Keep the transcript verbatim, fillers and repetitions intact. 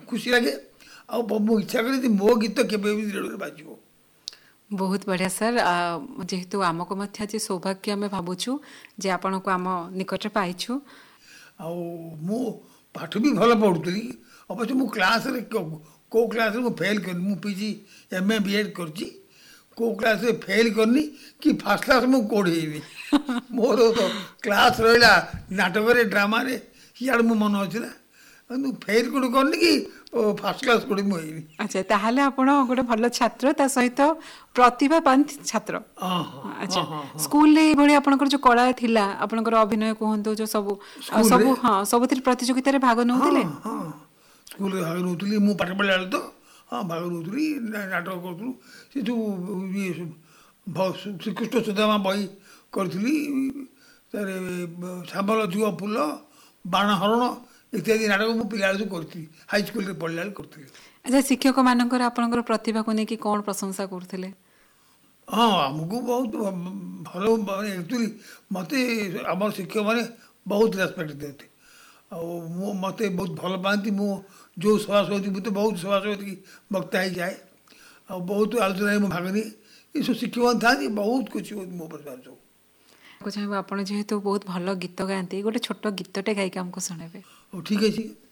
खुशी लगे आ मु इच्छा करे मो गीत केबे भी रेडियो बाजिबो। बहुत बढ़िया सर जेहेतु आमको मध्य आज सौभाग्य आम भावुँ जे आपण को आम निकट पाइछु। आ मु पाठ भी भल पढ़ुली अवश्य मु क्लास रे को क्लास रे फेल कर मु PG M A B Ed करची को क्लास रे फेल करनी कि फर्स्ट क्लास मु कोढ़ेबी मोर तो क्लास रहा नाटक रे ड्रामा रे यार मु मन अछि ना फेल कोड करनी कि फर्स्ट क्लास कोड मु हेबी। अच्छा ताहले आपण गोटे भल छात्र ता सहित प्रतिभावान छात्र। अच्छा स्कूल ले भली आपनकर जो कला थिला आपनकर अभिनय कहंतो जो सब सब हां सब प्रतियोगिता रे भाग नउतिले। हां स्कूल रे भाग नउतिली मु पाठ पढला तो हां भाग नउतिली नाटक करथु से जो ये श्रीकृष्ण सुदामा बही करथली तारे श्यामल जुआ फूल बाण हरण इत्यादि नाटक मु पिला जो करथी हाई स्कूल रे पढला करथी। अच्छा शिक्षक मानकर आपनकर प्रतिभा को नेकी कोन प्रशंसा करथिले। हाँ आमको बहुत भल एक्चुअली मत आम शिक्षक मैंने बहुत रेस्पेक्ट देते मत बहुत भल पाती मु जो सभासमिति मुझे बहुत सभासमिति वक्ता ही जाए आ बहुत आलोचना में भाग नहीं ये सब शिक्षक था बहुत कुछ मो परिवार सब को चाहिए आप जेहेतु बहुत भल गीत गाती गोटे छोट गीतटे गायिका हमको शुणेबे। ठीक है।